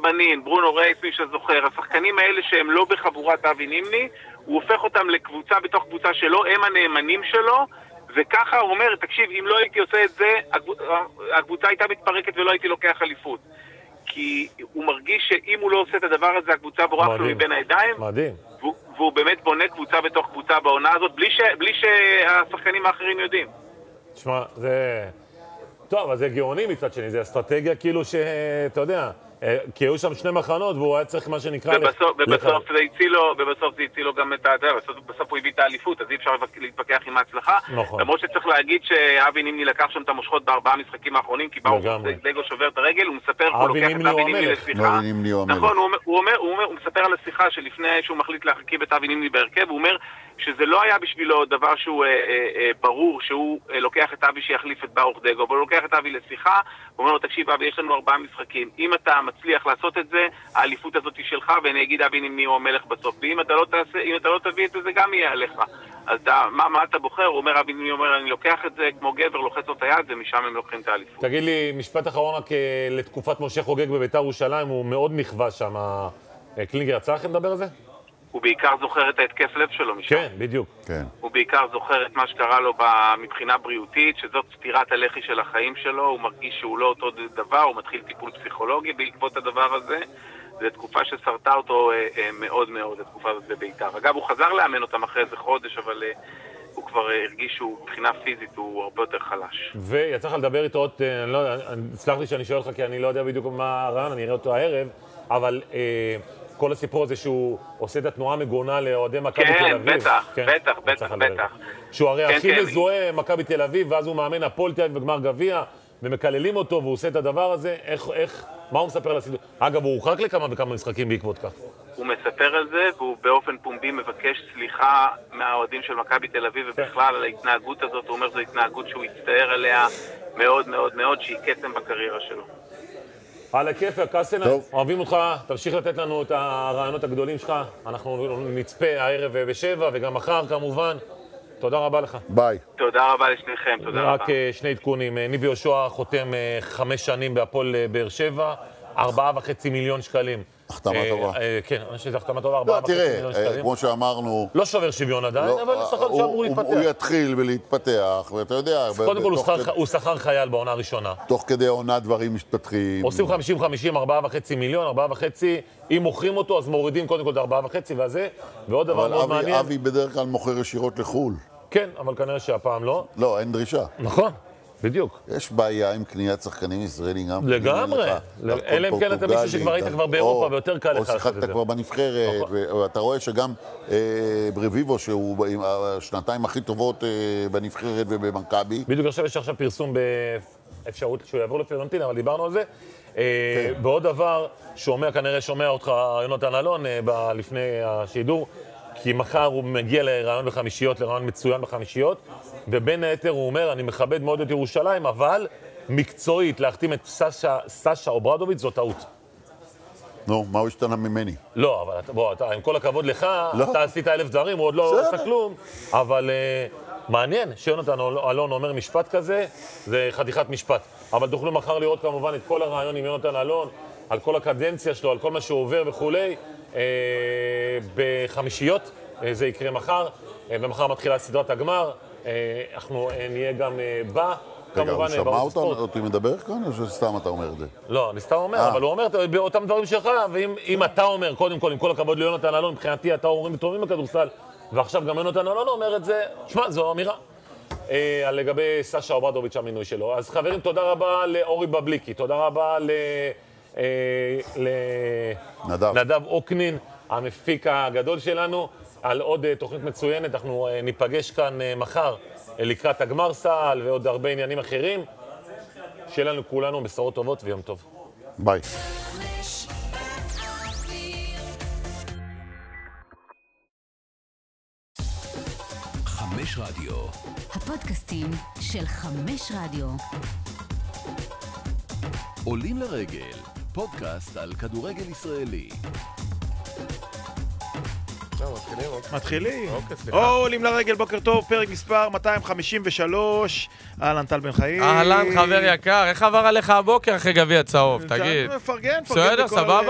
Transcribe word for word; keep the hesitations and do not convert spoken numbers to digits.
בנין, ברונו רייס, מי שזוכר, השחקנים האלה שהם לא בחבורת אבי נימני, הוא הופך אותם לקבוצה בתוך קבוצה שלו, הם הנאמנים שלו, וככה הוא אומר, תקשיב, אם לא הייתי עושה את זה, הקבוצה הייתה מתפרקת ולא הייתי לוקח אליפות. כי הוא מרגיש שאם הוא לא עושה את הדבר הזה, הקבוצה בורח לו מבין הידיים. מדהים. והוא, והוא באמת בונה קבוצה בתוך קבוצה בעונה הזאת, בלי, ש, בלי שהשחקנים האחרים יודעים. תשמע, זה... טוב, אז זה גאוני מצד שני, זה אסטרטגיה כאילו שאתה יודע, כי היו שם שני מחנות והוא היה צריך מה שנקרא... ובסוף, ובסוף זה הציל לו, ובסוף זה הציל לו גם את הדבר, בסוף הוא הביא את האליפות, אז אי אפשר להתווכח עם ההצלחה. נכון. למרות שצריך להגיד שאבי נימני לקח שם את המושכות בארבעה משחקים האחרונים, כי באו דגו שובר את הרגל, הוא מספר, הוא לוקח את אבי נימני לשיחה. נכון, הוא אומר, הוא מספר על השיחה שלפני שהוא מחליט להרכיב את אבי נימני בהרכב, הוא אומר שזה לא היה בשבילו דבר שהוא אה, אה, אה, ברור שהוא אה, לוקח את אבי שיחליף את ברוך דגו, אבל הוא לוקח את אבי לשיחה, הוא אומר לו, תקשיב אבי, יש לנו ארבעה משחקים, אם אתה מצליח לעשות את זה, האליפות הזאת היא שלך, ואני אגיד אבי נימני הוא המלך בסוף, ואם אתה לא תעשה, אם אתה לא תביא את זה, זה גם יהיה עליך. אז אתה, מה, מה אתה בוחר? הוא אומר, אבי נימני אומר, אני לוקח את זה כמו גבר, לוחץ לו את היד, ומשם הם לוקחים את האליפות. תגיד לי, משפט אחרון רק לתקופת משה חוגג בביתר ירושלים, הוא מאוד נכווה שם. קלינגר, יצא לכם לדבר על זה? הוא בעיקר זוכר את ההתקף לב שלו משם. כן, בדיוק. כן. הוא בעיקר זוכר את מה שקרה לו מבחינה בריאותית, שזאת סתירת הלחי של החיים שלו, הוא מרגיש שהוא לא אותו דבר, הוא מתחיל טיפול פסיכולוגי בעקבות הדבר הזה. זו תקופה ששרתה אותו אה, אה, מאוד מאוד, התקופה הזאת בביתר. אגב, הוא חזר לאמן אותם אחרי איזה חודש, אבל אה, הוא כבר אה, הרגיש שהוא מבחינה פיזית, הוא הרבה יותר חלש. ויצא לך לדבר איתו עוד, אה, אני לא, סלח לי שאני שואל אותך, כי אני לא יודע בדיוק מה הרעיון, אני אראה אותו הערב, אבל... אה, כל הסיפור הזה שהוא עושה את התנועה מגונה לאוהדי מכבי כן, תל אביב. בטח, כן, בטח, בטח, בטח. שהוא הרי כן, הכי כן. מזוהה מכבי תל אביב, ואז הוא מאמן הפועל תל אביב בגמר גביע, ומקללים אותו, והוא עושה את הדבר הזה. איך, איך, מה הוא מספר לסידור? אגב, הוא הורחק לכמה וכמה משחקים בעקבות כך. הוא מספר על זה, והוא באופן פומבי מבקש סליחה מהאוהדים של מכבי תל אביב, ובכלל על ההתנהגות הזאת, הוא אומר זו התנהגות שהוא יצטער עליה מאוד מאוד מאוד, שהיא קסם בקריירה שלו. על הכיף, קסנה, אוהבים אותך, תמשיך לתת לנו את הרעיונות הגדולים שלך, אנחנו נצפה הערב בשבע וגם מחר כמובן. תודה רבה לך. ביי. תודה רבה לשניכם, תודה רבה. רק שני עדכונים, ניב יהושע חותם חמש שנים בהפועל באר שבע, ארבעה וחצי מיליון שקלים. החתמה טובה. כן, אני חושב שזה החתמה טובה, ארבעה וחצי מיליון שקלים. תראה, כמו שאמרנו... לא שובר שוויון עדיין, אבל שחקן שאמור להתפתח. הוא יתחיל ולהתפתח, ואתה יודע... קודם כל הוא שכר חייל בעונה הראשונה. תוך כדי עונה דברים מתפתחים. עושים חמישים חמישים, ארבעה וחצי מיליון, ארבעה וחצי, אם מוכרים אותו אז מורידים קודם כל את ארבעה וחצי והזה, ועוד דבר מאוד מעניין. אבל אבי בדרך כלל מוכר ישירות לחול. כן, אבל כנראה שהפעם לא. לא, אין דרישה. נכון. בדיוק. יש בעיה עם קניית שחקנים ישראלים גם. לגמרי. אלא אם כן אתה מישהו שכבר היית כבר באירופה ויותר קל לך. או שיחקת כבר בנבחרת, ואתה רואה שגם ברביבו, שהוא עם השנתיים הכי טובות בנבחרת ובמכבי. בדיוק עכשיו יש עכשיו פרסום באפשרות שהוא יעבור לפיורנטינה, אבל דיברנו על זה. ועוד דבר, שומע, כנראה שומע אותך יונתן אלון לפני השידור, כי מחר הוא מגיע לרעיון בחמישיות, לרעיון מצוין בחמישיות, ובין היתר הוא אומר, אני מכבד מאוד את ירושלים, אבל מקצועית להחתים את סשה, סשה אוברדוביץ' זו טעות. נו, מה הוא השתנה ממני? לא, אבל בוא, אתה, עם כל הכבוד לך, לא. אתה עשית אלף דברים, הוא עוד לא עושה כלום, אבל uh, מעניין שיונתן אלון אומר משפט כזה, זה חתיכת משפט. אבל תוכלו מחר לראות כמובן את כל הרעיון עם יונתן אלון, על כל הקדנציה שלו, על כל מה שהוא עובר וכולי, uh, בחמישיות, uh, זה יקרה מחר, uh, ומחר מתחילה סדרת הגמר, uh, אנחנו uh, נהיה גם uh, בה, רגע, הוא שמע אותי מדבר כאן, או שסתם אתה אומר את זה? לא, אני סתם אומר, אבל הוא אומר באותם דברים שלך, ואם אתה אומר, קודם כל, עם כל הכבוד ליונתן אלון, מבחינתי אתה אומרים טובים בכדורסל, ועכשיו גם יונתן אלון אומר את זה, שמע, זו אמירה. לגבי סשה אוברדוביץ' המינוי שלו. אז חברים, תודה רבה לאורי בבליקי, תודה רבה לנדב אוקנין, המפיק הגדול שלנו, על עוד תוכנית מצוינת. אנחנו ניפגש כאן מחר לקראת הגמר סל ועוד הרבה עניינים אחרים. שיהיה לנו כולנו בשורות טובות ויום טוב. ביי. חמש רדיו. הפודקאסטים של חמש רדיו. עולים לרגל, פודקאסט על כדורגל ישראלי. מתחילים. או, עולים לרגל, בוקר טוב, פרק מספר מאתיים חמישים ושלוש. אהלן, טל בן חיים. אהלן, חבר יקר. איך עבר עליך הבוקר אחרי גביע צהוב? תגיד. מפרגן, בסדר, סבבה?